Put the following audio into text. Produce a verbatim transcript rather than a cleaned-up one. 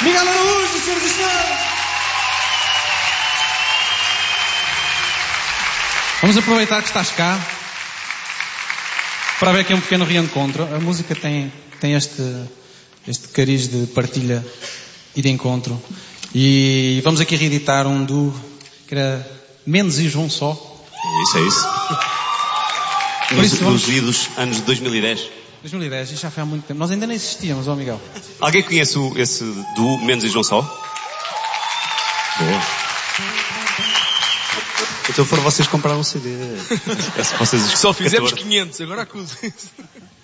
Miguel Araújo, senhoras e senhores. Vamos aproveitar que estás cá para ver aqui um pequeno reencontro. A música tem, tem este, este cariz de partilha e de encontro. E vamos aqui reeditar um do que era Mendes e João Só. Isso é isso. Por isso vamos... Nos idos anos de dois mil e dez. dois mil e dez, isso já foi há muito tempo. Nós ainda nem existíamos, ó Miguel. Alguém conhece o, esse do Mendes e João Só? Boa. Então foram vocês comprar um C D. Vocês Só fizemos quinhentos, agora acuso isso.